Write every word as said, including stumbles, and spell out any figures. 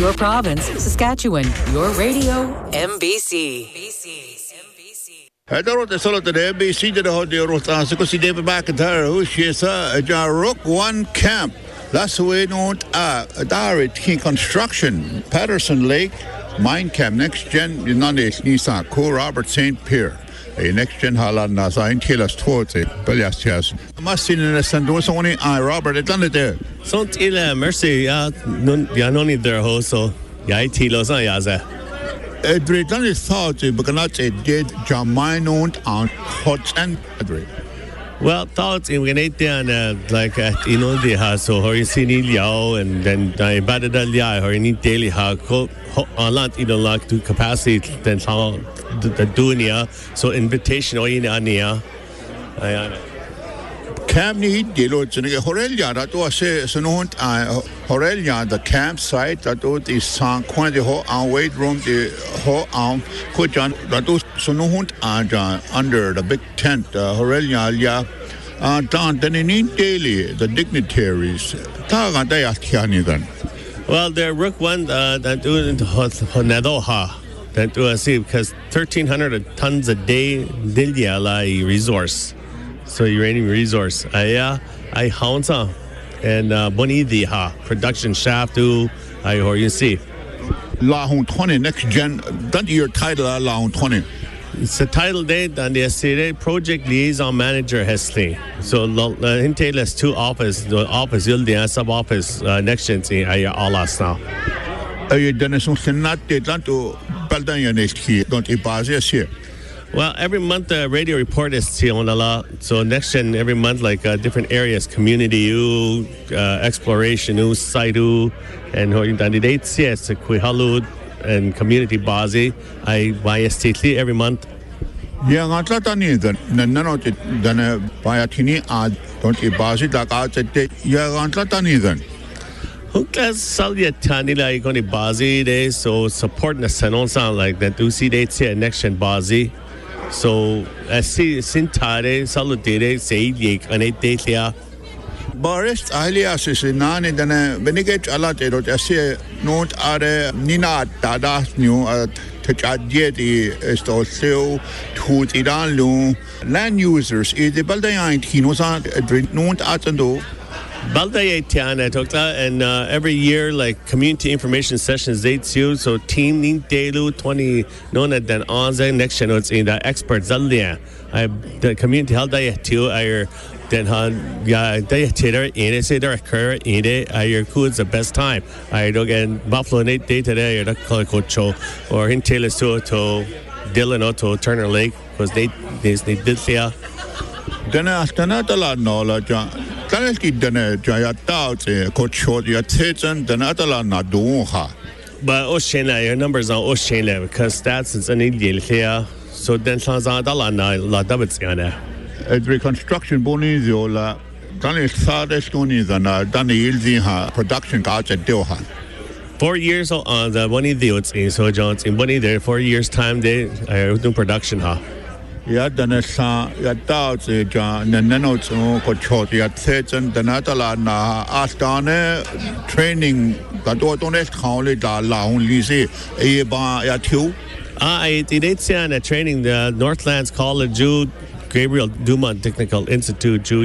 your province, Saskatchewan. Your radio, M B C. هذا سولة الام بي سي ده هو روتا سكوسي دي باك تار هو شيسا جا روك one camp. That's the way known uh Darit King Construction Patterson Lake Mine Camp Next Gen United Nisa Co Robert Saint Pierre. A next gen halan na sa intilas tote belias must in the sandos only I Robert it done it there. So till mercy ya non ya non need their ho so ya tilo sa ya za. Edre done it thought because not a dead Jamine owned on hot and Edre. Well, thoughts in when it down uh, like at you know the ha so or you see ni liao and then I bad da liao or ni daily ha ko a lot you know like to capacity then how the dunia so invitation or in ania ayana camp ni dilo chine horelia da to se sonohont horelia the campsite that to is san coin the ho on wait room the ho on ko jan da to sonohont under the big tent horelia ya dan denin daily the dignitaries ta ga da ya tiani dan. Well, there rook one uh, that doing honadoha that do I see because thirteen hundred tons a day dilya la resource. So uranium resource. I I haunta and boni the ha production shaft do I or you see. La hun twenty next gen don't your title la hun twenty. It's a title date and the S C A project liaison manager Hesley. So in less two office the office you'll the sub office next gen see I all us now. Are you done something not did not to Baldan next here don't it base here. Well, every month the radio report is on a lot. So next gen every month like uh, different areas, community u, uh, exploration u, site u, and how you done the dates yes, Quihalud and community bazi. I Y S T T every month. Yeah, not that any then none of it then a biatini ad don't it bazi like out at yeah, not that any then. Huklas salya tani la ikoni bazi day so supporting the sanon sound like that do see dates here next gen bazi. So as see sintare salutare say yek ane delia Boris alias is none in the benigate alatero as say note are nina dada new Tajadi is also to Iran lu land users is the Baldayan Tinosan known atendo. Baldaye Tiana Tokla and uh, every year like community information sessions they too so team nin delu twenty known at then onze next channel it's in the expert zalia I the community held day too I then han yeah they tater in it say there occur in it I your cool's the best time I don't get Buffalo Nate day today or the coach or in Taylor to to Dylan or to Turner Lake because they they they did yeah then after not a lot knowledge Kanski dene jaya doubt coach ya tetan then atala na do ha. But Oshena your numbers on Oshena because that's it's an ideal here. So then Sansa Dala na la Davidsana. At reconstruction bonizio la Dani Sades Goni than Dani Ilzi ha production guards at Doha. Four years on the one of the in so Jones in one there four years time they are doing production ha. Ya dana sa ya doubt ja nanano to coach ya tetan the natala na astane training that don't let count da la only say e ba ya two I did say on a training the Northlands College Jude Gabriel Dumont Technical Institute Jude